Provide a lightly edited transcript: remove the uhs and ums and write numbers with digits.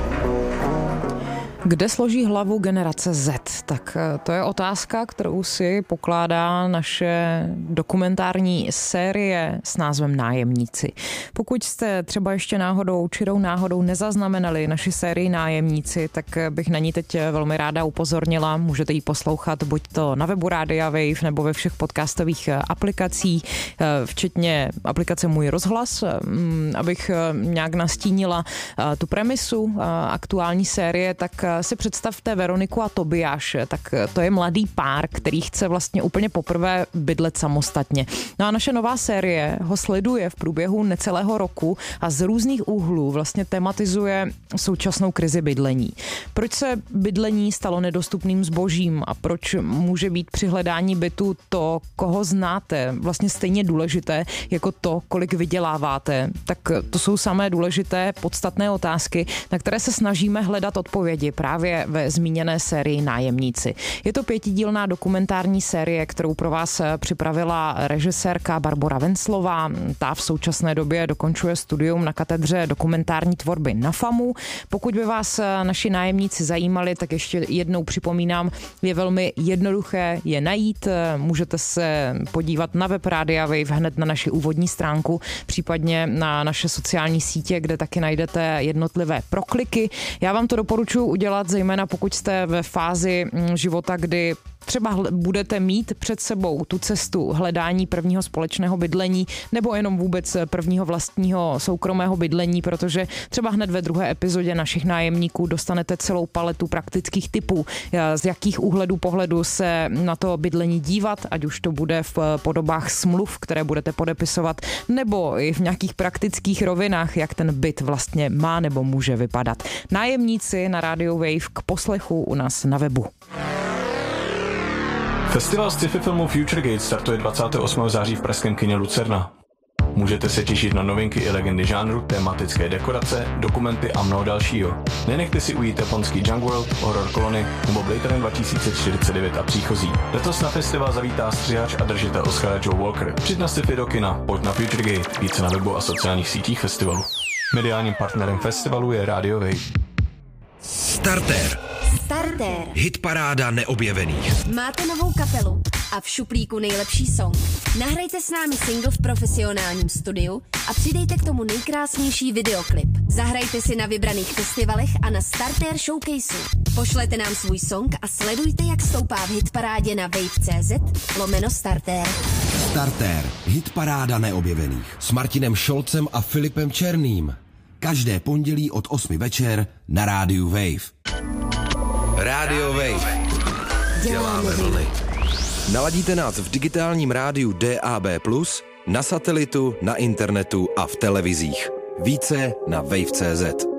Kde složí hlavu generace Z? Tak to je otázka, kterou si pokládá naše dokumentární série s názvem Nájemníci. Pokud jste třeba ještě čirou náhodou nezaznamenali naši sérii Nájemníci, tak bych na ní teď velmi ráda upozornila. Můžete ji poslouchat buď to na webu Rádia Wave nebo ve všech podcastových aplikacích, včetně aplikace Můj rozhlas, abych nějak nastínila tu premisu aktuální série, tak si představte Veroniku a Tobiáše, tak to je mladý pár, který chce vlastně úplně poprvé bydlet samostatně. No a naše nová série ho sleduje v průběhu necelého roku a z různých úhlů vlastně tematizuje současnou krizi bydlení. Proč se bydlení stalo nedostupným zbožím a proč může být při hledání bytu to, koho znáte, vlastně stejně důležité jako to, kolik vyděláváte. Tak to jsou samé důležité, podstatné otázky, na které se snažíme hledat odpovědi právě ve zmíněné sérii Nájemníci. Je to 5dílná dokumentární série, kterou pro vás připravila režisérka Barbora Venclová. Ta v současné době dokončuje studium na katedře dokumentární tvorby na FAMu. Pokud by vás naši nájemníci zajímali, tak ještě jednou připomínám, je velmi jednoduché je najít. Můžete se podívat na web Rádia Wave hned na naši úvodní stránku, případně na naše sociální sítě, kde taky najdete jednotlivé prokliky. Já vám to doporučuji udělat, zejména pokud jste ve fázi života, kdy třeba budete mít před sebou tu cestu hledání prvního společného bydlení nebo jenom vůbec prvního vlastního soukromého bydlení, protože třeba hned ve druhé epizodě našich nájemníků dostanete celou paletu praktických tipů, z jakých úhledů pohledu se na to bydlení dívat, ať už to bude v podobách smluv, které budete podepisovat, nebo i v nějakých praktických rovinách, jak ten byt vlastně má nebo může vypadat. Nájemníci na Radio Wave k poslechu u nás na webu. Festival sci-fi filmu Future Gate startuje 28. září v pražském kině Lucerna. Můžete se těšit na novinky i legendy žánru, tematické dekorace, dokumenty a mnoho dalšího. Nenechte si ujít japonský Junk World, Horror Colony nebo Blade Runner 2049 a příchozí. Letos na festival zavítá střihač a držitel Oscara Joe Walker. Přijď na sci-fi do kina, pojď na Future Gate, více na webu a sociálních sítích festivalu. Mediálním partnerem festivalu je Radio Wave. Starter. Hitparáda neobjevených. Máte novou kapelu a v šuplíku nejlepší song. Nahrajte s námi single v profesionálním studiu a přidejte k tomu nejkrásnější videoklip. Zahrajte si na vybraných festivalech a na Starter Showcaseu. Pošlete nám svůj song a sledujte, jak stoupá v hitparádě na wave.cz/Starter. Starter. Hitparáda neobjevených. S Martinem Šolcem a Filipem Černým. Každé pondělí od 8 večer na rádiu Wave. Radio Wave. Děláme vlny. Naladíte nás v digitálním rádiu DAB+, na satelitu, na internetu a v televizích. Více na wave.cz.